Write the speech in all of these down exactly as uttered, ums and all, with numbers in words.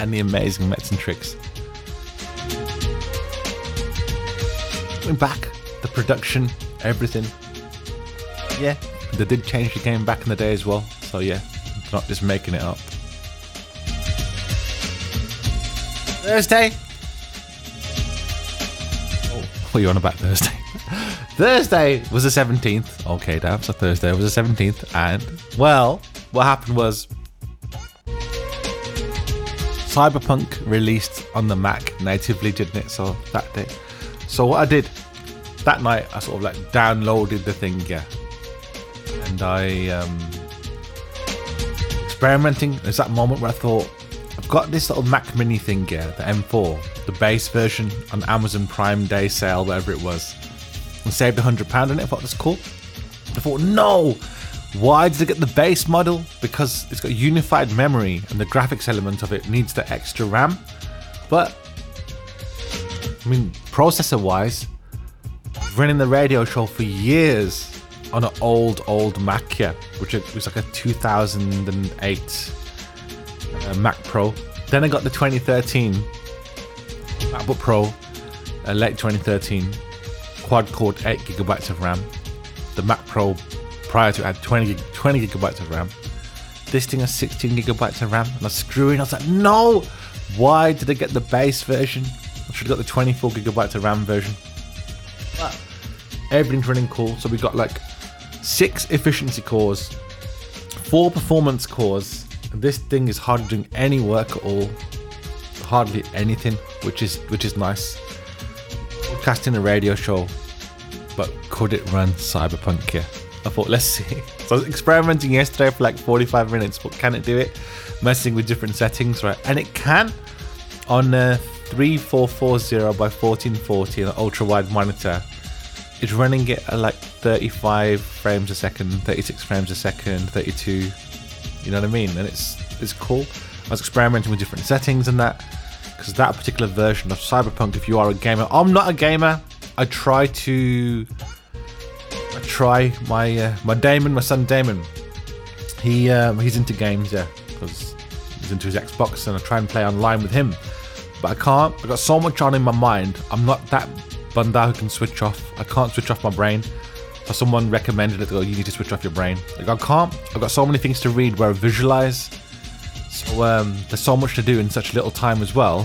and the amazing Mets and Tricks. Going back, the production, everything. Yeah, they did change the game back in the day as well. So yeah, not just making it up. Thursday. Oh, what are you on about Thursday? Thursday was the seventeenth. Okay, damn. So Thursday was the seventeenth, and well, what happened was Cyberpunk released on the Mac natively, didn't it? So that day. So what I did that night, I sort of like downloaded the thing, yeah, and I um experimenting. There's that moment where I thought, I've got this little Mac Mini thing here, the M four, the base version on Amazon Prime Day sale, whatever it was, and saved a hundred pound on it. I thought that's cool. I thought, no, why did I get the base model? Because it's got unified memory and the graphics element of it needs the extra RAM. But I mean, processor wise, running the radio show for years on an old, old Mac, yeah, which was like a two thousand eight uh, Mac Pro. Then I got the twenty thirteen MacBook Pro, uh, late twenty thirteen, quad core eight gigabytes of RAM. The Mac Pro prior to it had twenty, twenty gigabytes of RAM. This thing has sixteen gigabytes of RAM, and I was screwing. I was like, no, why did I get the base version? I should have got the twenty-four gigabytes of RAM version. But everything's running cool. So we got like six efficiency cores, four performance cores. And this thing is hardly doing any work at all, hardly anything, which is which is nice. Broadcasting a radio show, but could it run Cyberpunk here? I thought, let's see. So I was experimenting yesterday for like forty-five minutes, but can it do it? Messing with different settings, right? And it can on a thirty-four forty by fourteen forty, an ultra wide monitor. It's running it at like thirty-five frames a second, thirty-six frames a second, thirty-two. You know what I mean? And it's it's cool. I was experimenting with different settings and that, because that particular version of Cyberpunk, if you are a gamer, I'm not a gamer. I try to, I try my uh, my Damon, my son Damon. He um, he's into games, yeah, because he's into his Xbox, and I try and play online with him. But I can't. I've got so much on in my mind. I'm not that bunda who can switch off. I can't switch off my brain. So someone recommended it. Go, you need to switch off your brain. Like, I can't. I've got so many things to read where I visualize. So um, there's so much to do in such little time as well.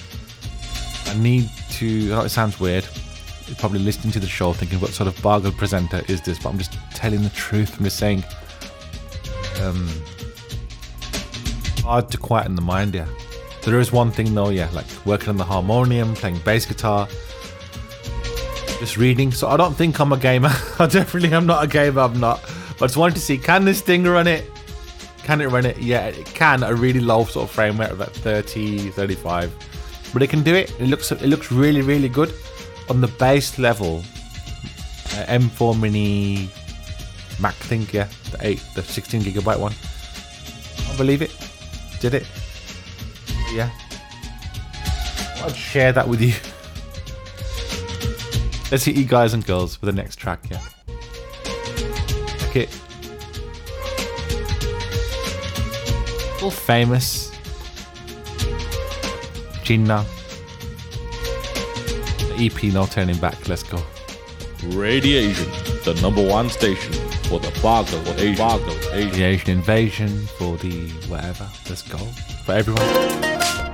I need to. I know it sounds weird. You're probably listening to the show thinking, what sort of bargain presenter is this? But I'm just telling the truth. I'm just saying. Um, hard to quieten the mind, yeah. There is one thing though, yeah, like working on the harmonium, playing bass guitar, just reading. So I don't think I'm a gamer. I definitely am not a gamer. I'm not. But I just wanted to see, can this thing run it? Can it run it? Yeah, it can at a really low sort of frame rate of like thirty, thirty-five. But it can do it. It looks it looks really, really good. On the base level, uh, M four Mini Mac thing, yeah, the eight, the sixteen gigabyte one. I believe it. Did it. Yeah. I'd share that with you. Let's hit you guys and girls for the next track, yeah. Okay. All famous. Jinnah. The E P, No Turning Back. Let's go. Radiation, the number one station for the Bargo Asian. Bargo Asian. The Asian invasion, for the whatever. Let's go. For everyone.